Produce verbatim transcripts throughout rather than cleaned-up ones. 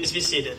Please be seated.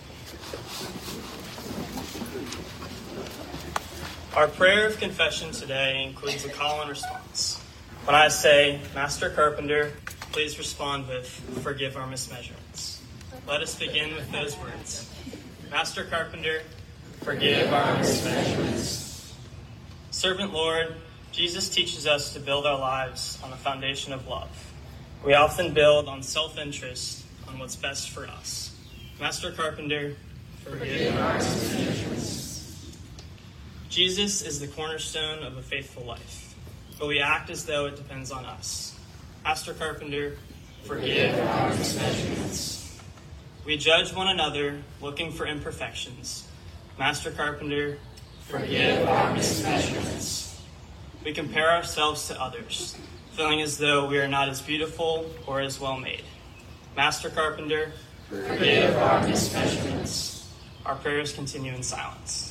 Our prayer of confession today includes a call and response. When I say, Master Carpenter, please respond with, forgive our mismeasurements. Let us begin with those words. Master Carpenter, forgive our mismeasurements. Servant Lord, Jesus teaches us to build our lives on the foundation of love. We often build on self-interest, on what's best for us. Master Carpenter, forgive our mismeasurements. Jesus is the cornerstone of a faithful life, but we act as though it depends on us. Master Carpenter, forgive our mismeasurements. We judge one another, looking for imperfections. Master Carpenter, forgive our mismeasurements. We compare ourselves to others, feeling as though we are not as beautiful or as well made. Master Carpenter, forgive our mismeasurements. Our prayers continue in silence.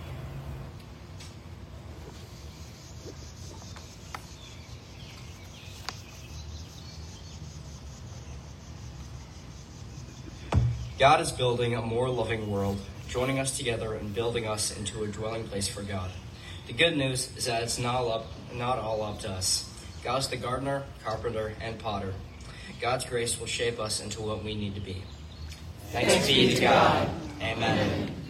God is building a more loving world, joining us together and building us into a dwelling place for God. The good news is that it's not all up, not all up to us. God is the gardener, carpenter, and potter. God's grace will shape us into what we need to be. Thanks be to God. Amen.